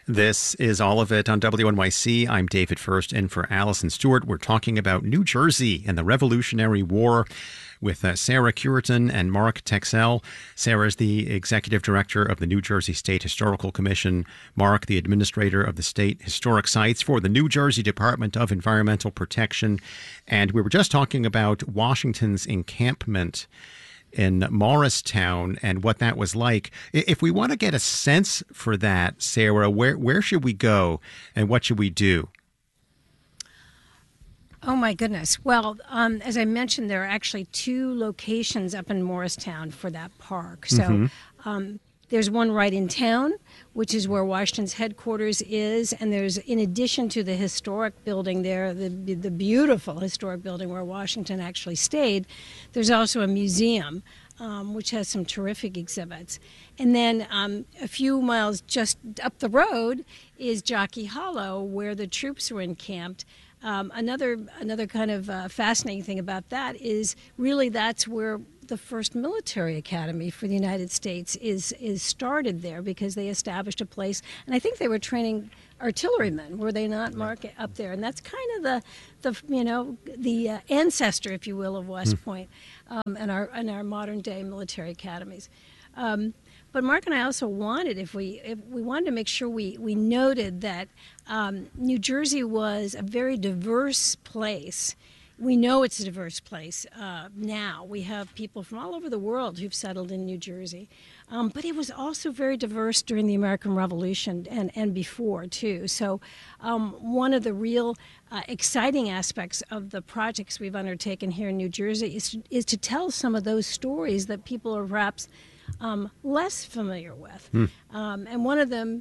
This is All of It on WNYC. I'm David First, in for Allison Stewart. We're talking about New Jersey and the Revolutionary War with Sarah Curitan and Mark Texell. Sarah is the executive director of the New Jersey State Historical Commission. Mark, the administrator of the state historic sites for the New Jersey Department of Environmental Protection. And we were just talking about Washington's encampment in Morristown and what that was like. If we want to get a sense for that, Sarah, where should we go and what should we do? Oh, my goodness. Well, as I mentioned, there are actually two locations up in Morristown for that park. So there's one right in town, which is where Washington's headquarters is. And there's, in addition to the historic building there, the beautiful historic building where Washington actually stayed, there's also a museum, which has some terrific exhibits. And then a few miles just up the road is Jockey Hollow, where the troops were encamped. Another kind of fascinating thing about that is really that's where the first military academy for the United States is started there, because they established a place, and I think they were training artillerymen, were they not, Mark, up there? And that's kind of the ancestor, if you will, of West Point and our modern day military academies. But Mark and I also wanted, if we wanted to make sure we noted that New Jersey was a very diverse place. We know it's a diverse place now. We have people from all over the world who've settled in New Jersey. But it was also very diverse during the American Revolution and before, too. So one of the real exciting aspects of the projects we've undertaken here in New Jersey is to tell some of those stories that people are perhaps less familiar with. And one of them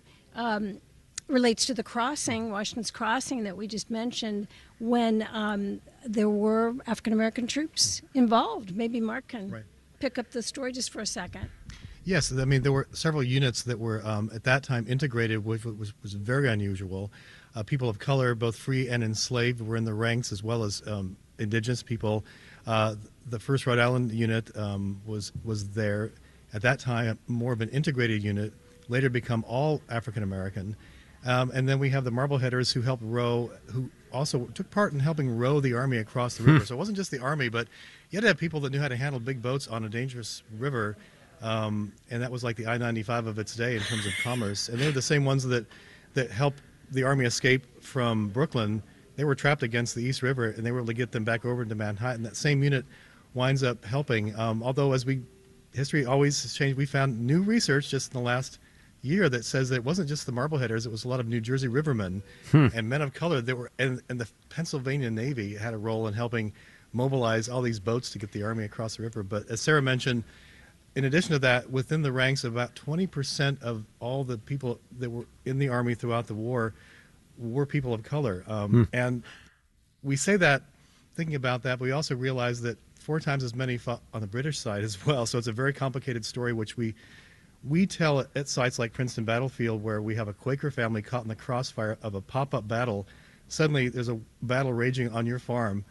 relates to the crossing, Washington's Crossing, that we just mentioned, when there were African-American troops involved. Maybe Mark can pick up the story just for a second. Yes, I mean, there were several units that were at that time integrated, which was very unusual. People of color, both free and enslaved, were in the ranks, as well as indigenous people. The 1st Rhode Island unit was there. At that time, more of an integrated unit, later become all African-American. And then we have the Marbleheaders, who helped row, who also took part in helping row the Army across the river. So it wasn't just the Army, but you had to have people that knew how to handle big boats on a dangerous river. And that was like the I-95 of its day in terms of commerce. And they were the same ones that helped the Army escape from Brooklyn. They were trapped against the East River, and they were able to get them back over into Manhattan. That same unit winds up helping, although history always has changed. We found new research just in the last year that says that it wasn't just the Marbleheaders, it was a lot of New Jersey rivermen and men of color that were, and the Pennsylvania Navy had a role in helping mobilize all these boats to get the Army across the river. But as Sarah mentioned, in addition to that, within the ranks, about 20% of all the people that were in the Army throughout the war were people of color. And we say that thinking about that, but we also realize that 4 times as many fought on the British side as well. So it's a very complicated story, which we tell at sites like Princeton Battlefield, where we have a Quaker family caught in the crossfire of a pop-up battle. Suddenly there's a battle raging on your farm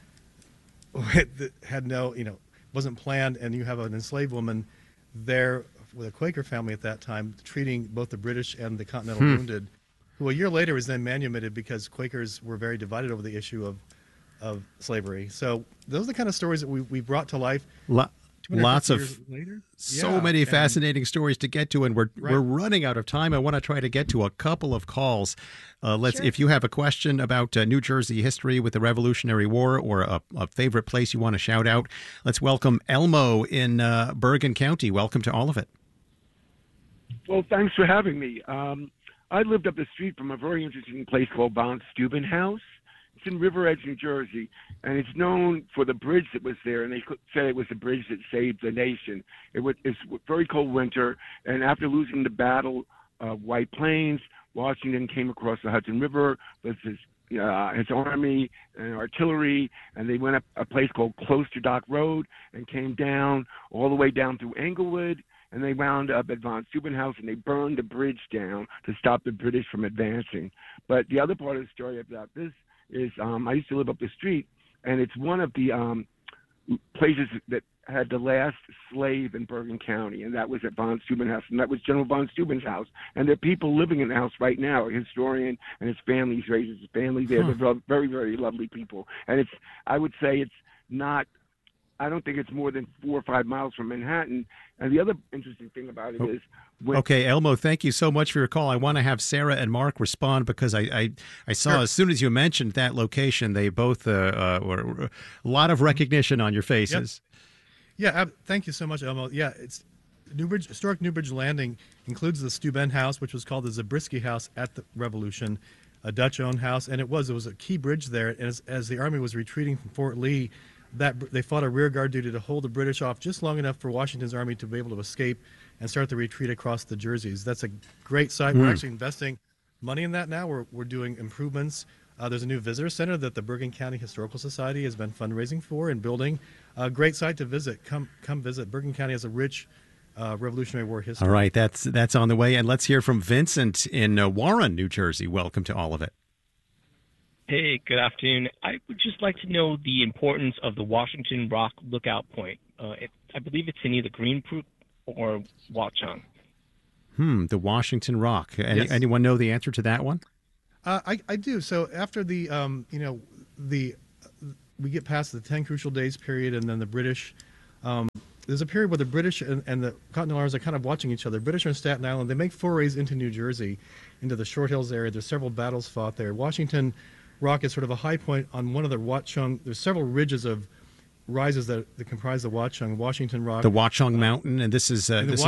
that had wasn't planned, and you have an enslaved woman there with a Quaker family at that time treating both the British and the Continental wounded, who a year later was then manumitted because Quakers were very divided over the issue of slavery. So those are the kind of stories that we brought to life. Lots of many fascinating stories to get to, and we're running out of time. I want to try to get to a couple of calls. If you have a question about New Jersey history with the Revolutionary War, or a favorite place you want to shout out, let's welcome Elmo in Bergen County. Welcome to All of It. Well, thanks for having me. I lived up the street from a very interesting place called Von Steuben House. It's in River Edge, New Jersey, and it's known for the bridge that was there, and they say it was the bridge that saved the nation. It's a very cold winter, and after losing the battle of White Plains, Washington came across the Hudson River with his army and artillery, and they went up a place called Closter Dock Road and came down all the way down through Englewood, and they wound up at Von Steuben House, and they burned the bridge down to stop the British from advancing. But the other part of the story about this is I used to live up the street, and it's one of the places that had the last slave in Bergen County, and that was at von Steuben House, and that was General von Steuben's house. And there are people living in the house right now. A historian and his family, he's raised his family there. They're very, very lovely people. And I would say it's not, I don't think it's more than 4 or 5 miles from Manhattan. And the other interesting thing about it is... Okay, Elmo, thank you so much for your call. I want to have Sarah and Mark respond because I saw as soon as you mentioned that location, they both were a lot of recognition on your faces. Yep. Yeah, thank you so much, Elmo. Yeah, it's historic Newbridge Landing includes the Steuben House, which was called the Zabriskie House at the Revolution, a Dutch-owned house, and it was a key bridge there. And as the Army was retreating from Fort Lee, they fought a rearguard duty to hold the British off just long enough for Washington's army to be able to escape and start the retreat across the Jerseys. That's a great site. We're actually investing money in that now. We're doing improvements. There's a new visitor center that the Bergen County Historical Society has been fundraising for and building. A great site to visit. Come visit. Bergen County has a rich Revolutionary War history. All right, that's on the way. And let's hear from Vincent in Warren, New Jersey. Welcome to All of It. Hey, good afternoon. I would just like to know the importance of the Washington Rock Lookout Point. I believe it's in either Greenbrook or Watchung. The Washington Rock. Yes. Anyone know the answer to that one? I do. So after we get past the 10 Crucial Days period, and then the British, there's a period where the British and the Continentals are kind of watching each other. British are in Staten Island. They make forays into New Jersey, into the Short Hills area. There's several battles fought there. Washington Rock is sort of a high point on one of the Watchung. There's several ridges of rises that comprise the Watchung. Washington Rock. The Watchung Mountain, and this is